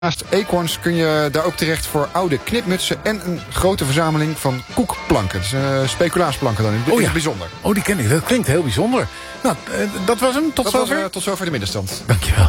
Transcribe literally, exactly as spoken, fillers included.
Naast eekhoorns kun je daar ook terecht voor oude knipmutsen en een grote verzameling van koekplanken. Dus uh, speculaasplanken dan in het oh, ja. bijzonder. Oh, die ken ik. Dat klinkt heel bijzonder. Nou, uh, dat was hem. Tot dat zover. Was, uh, tot zover de middenstand. Dankjewel.